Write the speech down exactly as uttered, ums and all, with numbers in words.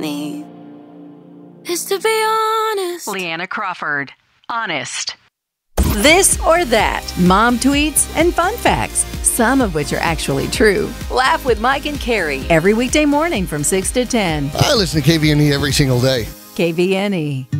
me is to be honest. Leanna Crawford, Honest. This or that. Mom tweets and fun facts, some of which are actually true. Laugh with Mike and Carrie every weekday morning from six to ten. I listen to K V N E every single day. K V N E.